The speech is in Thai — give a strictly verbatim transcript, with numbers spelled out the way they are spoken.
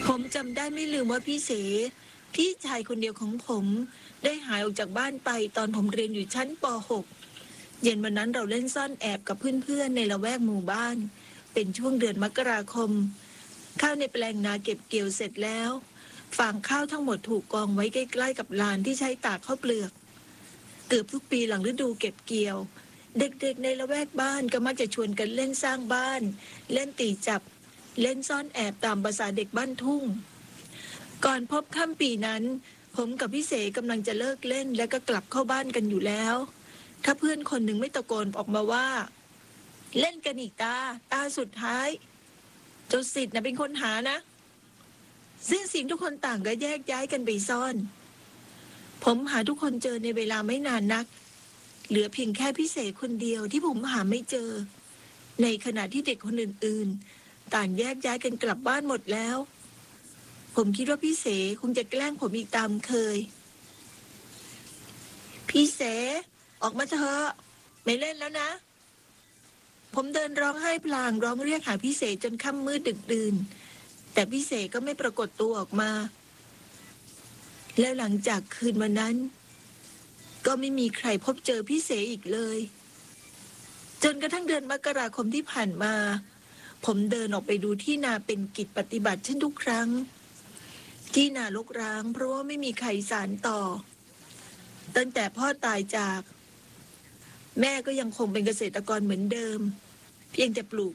ผมจำได้ไม่ลืมว่าพี่เสพี่ชายคนเดียวของผมได้หายออกจากบ้านไปตอนผมเรียนอยู่ชั้นป .หก เย็นวันนั้นเราเล่นซ่อนแอบกับเพื่อนๆในละแวกหมู่บ้านเป็นช่วงเดือนมกราคมข้าวในแปลงนาเก็บเกี่ยวเสร็จแล้วฟางข้าวทั้งหมดถูกกองไว้ใกล้ๆกับลานที่ใช้ตากข้าวเปลือกเกือบทุกปีหลังฤดูเก็บเกี่ยวเด็กๆในละแวกบ้านก็มักจะชวนกันเล่นสร้างบ้านเล่นตีจับเล่นซ่อนแอบตามภาษาเด็กบ้านทุ่งก่อนพบค่ำปีนั้นผมกับพี่เสกำลังจะเลิกเล่นและก็กลับเข้าบ้านกันอยู่แล้วถ้าเพื่อนคนหนึ่งไม่ตะโกนออกมาว่าเล่นกันอีกตาตาสุดท้ายเจ้าสิทธิ์นะเป็นคนหานะซึ่งสิ่งทุกคนต่างก็แยกย้ายกันไปซ่อนผมหาทุกคนเจอในเวลาไม่นานนักเหลือเพียงแค่พี่เสกคนเดียวที่ผมหาไม่เจอในขณะที่เด็กคนอื่นๆต่างแยกย้ายกันกลับบ้านหมดแล้วผมคิดว่าพี่เสคงจะแกล้งผมอีกตามเคยพี่เสออกมาเถอะไม่เล่นแล้วนะผมเดินร้องไห้พลางร้องเรียกหาพี่เสจนค่ำมืดดึกดื่นแต่พี่เสก็ไม่ปรากฏตัวออกมาแล้วหลังจากคืนวันนั้นก็ไม่มีใครพบเจอพี่เสอีกเลยจนกระทั่งเดือนมกราคมที่ผ่านมาผมเดินออกไปดูที่นาเป็นกิจปฏิบัติเช่นทุกครั้งที่นารกร้างเพราะว่าไม่มีใครสานต่อตั้งแต่พ่อตายจากแม่ก็ยังคงเป็นเกษตรกรเหมือนเดิมเพียงแต่ปลูก